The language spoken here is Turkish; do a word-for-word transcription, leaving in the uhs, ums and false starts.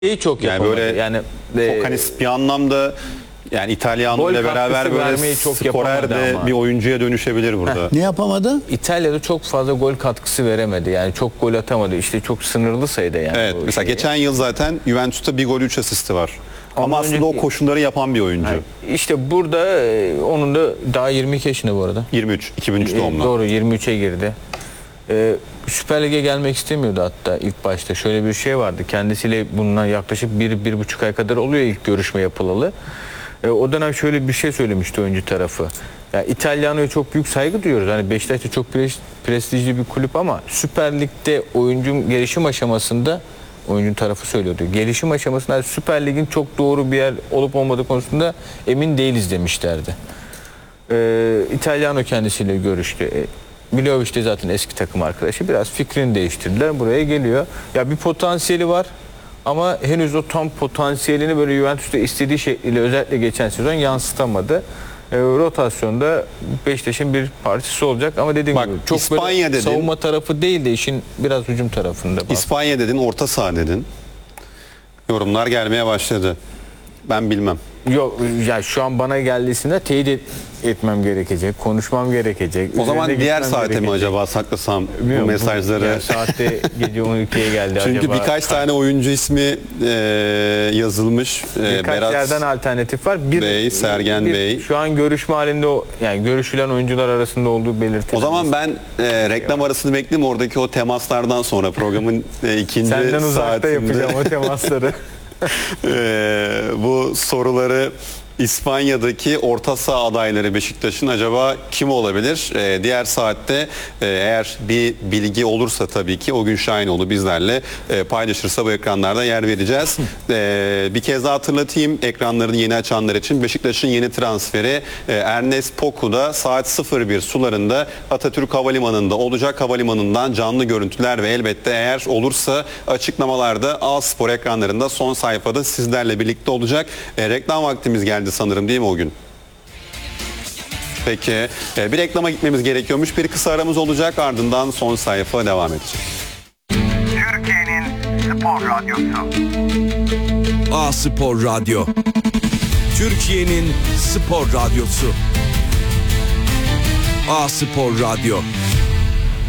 şeyi çok Yani yapamadı. böyle yani çok e, hani bir anlamda yani İtalyanlı Gol ile beraber katkısı böyle vermeyi çok skorer yapamadı de ama. bir oyuncuya dönüşebilir burada. Ne yapamadı? İtalya'da çok fazla gol katkısı veremedi. Yani çok gol atamadı. İşte çok sınırlı sayıda yani. Evet, o mesela şeyi. geçen yıl zaten Juventus'ta bir gol üç asisti var. Ama Ondan aslında önceki- o koşulları yapan bir oyuncu. Yani işte burada e, onun da daha yirmi iki yaşında bu arada. yirmi üç, iki bin üç E, doğumlu. Doğru, yirmi üçe girdi. E, Süper Lig'e gelmek istemiyordu hatta ilk başta. Şöyle bir şey vardı. Kendisiyle bundan yaklaşık bir, bir buçuk ay kadar oluyor ilk görüşme yapılalı. E, o dönem şöyle bir şey söylemişti oyuncu tarafı. Ya İtalyano'ya çok büyük saygı duyuyoruz. Hani Beşiktaş'ta çok pres- prestijli bir kulüp ama Süper Lig'de oyuncunun gelişim aşamasında oyuncunun tarafı söylüyordu. Gelişim aşamasında Süper Lig'in çok doğru bir yer olup olmadığı konusunda emin değiliz demişlerdi. Ee, İtalyano kendisiyle görüştü. E, Milovic de zaten eski takım arkadaşı. Biraz fikrini değiştirdiler. Buraya geliyor. Ya bir potansiyeli var ama henüz o tam potansiyelini böyle Juventus'ta istediği şekliyle özellikle geçen sezon yansıtamadı. E, rotasyonda Beşiktaş'ın bir parçası olacak ama dediğim Bak, gibi çok İspanya böyle dedin. savunma tarafı değil de işin biraz hücum tarafında. Bak. İspanya dedin, orta saha dedin. Yorumlar gelmeye başladı. Ben bilmem. Yok ya şu an bana geldiğinde teyit et- etmem gerekecek, konuşmam gerekecek. O zaman üzerine diğer gitmem saate mi gerekecek. acaba saklasam Bilmiyorum, bu mesajları? Diğer saatte gece on ikiye geldi Çünkü acaba. birkaç tane oyuncu ismi e, yazılmış. E, Birkaç Berat yerden alternatif var. Bir, Bey, Sergen bir- Bey. Şu an görüşme halinde o yani görüşülen oyuncular arasında olduğu belirtilir. O zaman ben e, reklam arasını bekleyeyim, oradaki o temaslardan sonra programın e, ikinci senden uzakta saatinde yapacağım o temasları. e, bu soruları İspanya'daki orta saha adayları Beşiktaş'ın acaba kim olabilir? Ee, diğer saatte e, eğer bir bilgi olursa tabii ki o gün Şahinoğlu bizlerle e, paylaşırsa bu ekranlarda yer vereceğiz. Ee, bir kez daha hatırlatayım ekranlarını yeni açanlar için. Beşiktaş'ın yeni transferi e, Ernest Poku da saat sıfır bir sularında Atatürk Havalimanı'nda olacak. Havalimanı'ndan canlı görüntüler ve elbette eğer olursa açıklamalarda A Spor ekranlarında son sayfada sizlerle birlikte olacak. E, reklam vaktimiz geldi sanırım, değil mi o gün? Peki bir reklama gitmemiz gerekiyormuş. Bir kısa aramız olacak, ardından son sayfa devam edecek. Türkiye'nin spor radyosu. A Spor Radyo. Türkiye'nin spor radyosu. A Spor Radyo.